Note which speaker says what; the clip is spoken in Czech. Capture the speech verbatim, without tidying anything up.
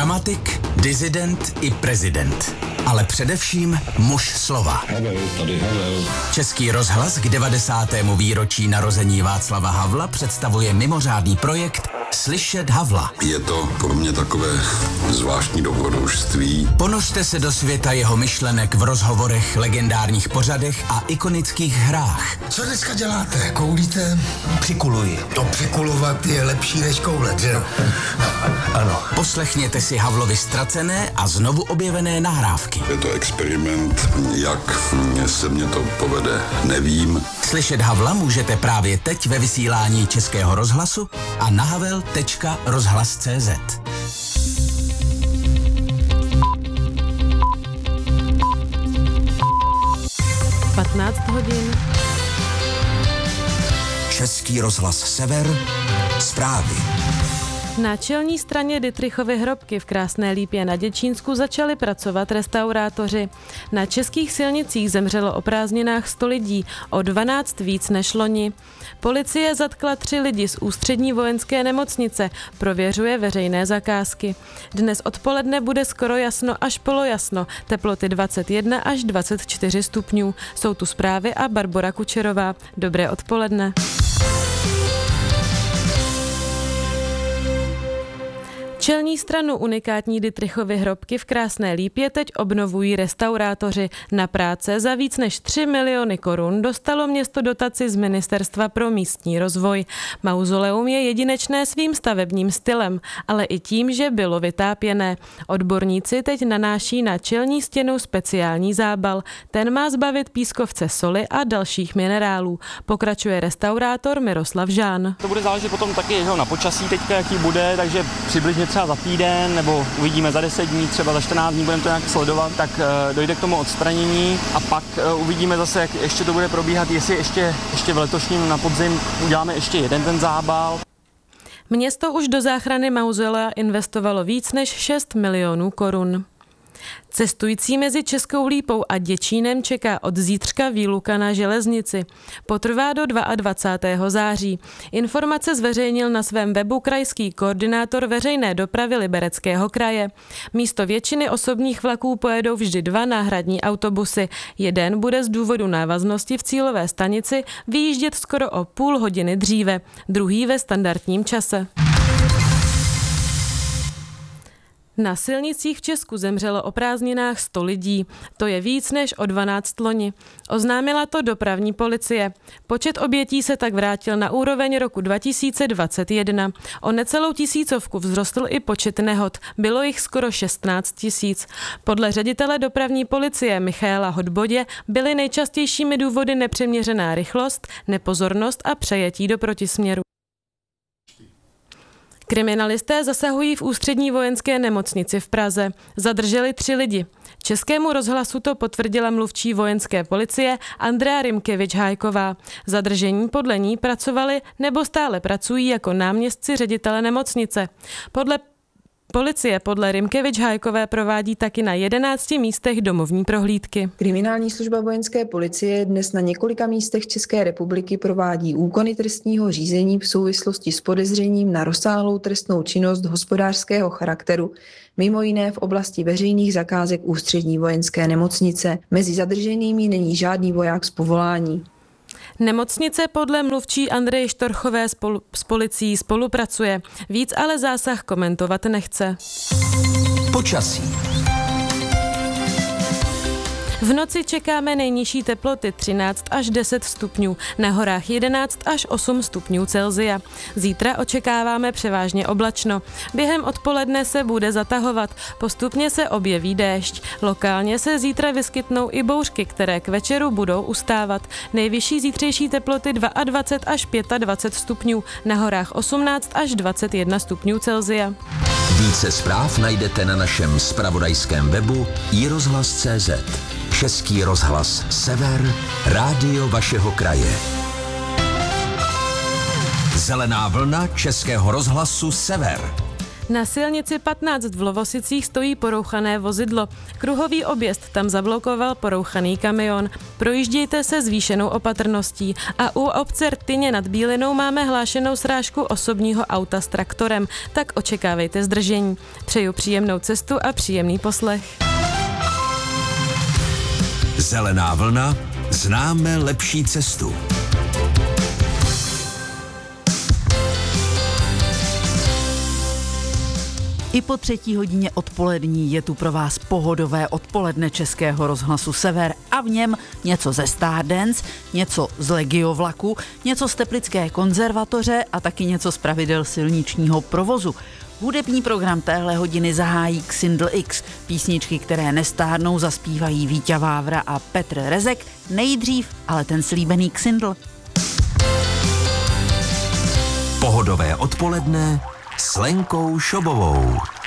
Speaker 1: Dramatik, disident i prezident. Ale především muž slova.
Speaker 2: Havel, tady Havel.
Speaker 1: Český rozhlas k devadesátému výročí narození Václava Havla představuje mimořádný projekt Slyšet Havla.
Speaker 2: Je to pro mě takové zvláštní dobrodružství.
Speaker 1: Ponořte se do světa jeho myšlenek v rozhovorech, legendárních pořadech a ikonických hrách.
Speaker 3: Co dneska děláte? Koulíte?
Speaker 4: Přikuluji.
Speaker 3: To přikulovat je lepší než koulet, že jo?
Speaker 4: Ano.
Speaker 1: Poslechněte si Havlovi ztracené a znovu objevené nahrávky.
Speaker 2: Je to experiment, jak se mě to povede, nevím.
Speaker 1: Slyšet Havla můžete právě teď ve vysílání Českého rozhlasu a na havel tečka rozhlas tečka cé zet.
Speaker 5: patnáct hodin.
Speaker 1: Český rozhlas Sever. Zprávy.
Speaker 5: Na čelní straně Dittrichovy hrobky v Krásné Lípě na Děčínsku začali pracovat restaurátoři. Na českých silnicích zemřelo o prázdninách sto lidí, o dvanáct víc než loni. Policie zatkla tři lidi z ústřední vojenské nemocnice, prověřuje veřejné zakázky. Dnes odpoledne bude skoro jasno až polojasno, teploty dvacet jedna až dvacet čtyři stupňů. Jsou tu zprávy a Barbora Kučerová. Dobré odpoledne. Čelní stranu unikátní Dittrichovy hrobky v Krásné Lípě teď obnovují restaurátoři. Na práce za víc než tři miliony korun dostalo město dotaci z Ministerstva pro místní rozvoj. Mauzoleum je jedinečné svým stavebním stylem, ale i tím, že bylo vytápěné. Odborníci teď nanáší na čelní stěnu speciální zábal. Ten má zbavit pískovce soli a dalších minerálů. Pokračuje restaurátor Miroslav Žán.
Speaker 6: To bude záležet potom taky jeho na počasí teďka, jaký bude, takže přibližně třeba za týden, nebo uvidíme za deset dní, třeba za čtrnáct dní budeme to nějak sledovat, tak uh, dojde k tomu odstranění a pak uh, uvidíme zase, jak ještě to bude probíhat, jestli ještě, ještě v letošním na podzim uděláme ještě jeden ten zábal.
Speaker 5: Město už do záchrany mauzolea investovalo víc než šest milionů korun. Cestující mezi Českou Lípou a Děčínem čeká od zítřka výluka na železnici. Potrvá do dvacátého druhého září. Informace zveřejnil na svém webu krajský koordinátor veřejné dopravy Libereckého kraje. Místo většiny osobních vlaků pojedou vždy dva náhradní autobusy. Jeden bude z důvodu návaznosti v cílové stanici vyjíždět skoro o půl hodiny dříve, druhý ve standardním čase. Na silnicích v Česku zemřelo o prázdninách sto lidí. To je víc než o dvanáct loni. Oznámila to dopravní policie. Počet obětí se tak vrátil na úroveň roku dva tisíce dvacet jedna. O necelou tisícovku vzrostl i počet nehod. Bylo jich skoro šestnáct tisíc. Podle ředitele dopravní policie Michaela Hodbodě byly nejčastějšími důvody nepřiměřená rychlost, nepozornost a přejetí do protisměru. Kriminalisté zasahují v ústřední vojenské nemocnici v Praze. Zadrželi tři lidi. Českému rozhlasu to potvrdila mluvčí vojenské policie Andrea Rymkevič-Hájková. Zadržení podle ní pracovali nebo stále pracují jako náměstci ředitele nemocnice. Podle Policie podle Rymkevič-Hájkové provádí taky na jedenácti místech domovní prohlídky.
Speaker 7: Kriminální služba vojenské policie dnes na několika místech České republiky provádí úkony trestního řízení v souvislosti s podezřením na rozsáhlou trestnou činnost hospodářského charakteru, mimo jiné v oblasti veřejných zakázek ústřední vojenské nemocnice. Mezi zadrženými není žádný voják z povolání.
Speaker 5: Nemocnice podle mluvčí Andreje Štorchové spolu, s policií spolupracuje. Víc ale zásah komentovat nechce.
Speaker 1: Počasí.
Speaker 5: V noci čekáme nejnižší teploty třináct až deset stupňů, na horách jedenáct až osm stupňů Celsia. Zítra očekáváme převážně oblačno. Během odpoledne se bude zatahovat, postupně se objeví déšť. Lokálně se zítra vyskytnou i bouřky, které k večeru budou ustávat. Nejvyšší zítřejší teploty dvacet dva až dvacet pět stupňů, na horách osmnáct až dvacet jedna stupňů Celsia.
Speaker 1: Více zpráv najdete na našem zpravodajském webu i rozhlas tečka cé zet. Český rozhlas Sever, rádio vašeho kraje. Zelená vlna Českého rozhlasu Sever.
Speaker 5: Na silnici patnáct v Lovosicích stojí porouchané vozidlo. Kruhový objezd tam zablokoval porouchaný kamion. Projíždějte se zvýšenou opatrností. A u obce Rtyně nad Bílinou máme hlášenou srážku osobního auta s traktorem, tak očekávejte zdržení. Přeju příjemnou cestu a příjemný poslech.
Speaker 1: Zelená vlna, známe lepší cestu.
Speaker 8: I po třetí hodině odpolední je tu pro vás pohodové odpoledne Českého rozhlasu Sever a v něm něco ze Stardance, něco z Legiovlaku, něco z Teplické konzervatoře a taky něco z pravidel silničního provozu. Hudební program téhle hodiny zahájí Xindl X. Písničky, které nestárnou, zaspívají Víťa Vávra a Petr Rezek. Nejdřív ale ten slíbený Xindl.
Speaker 1: Pohodové odpoledne s Lenkou Šobovou.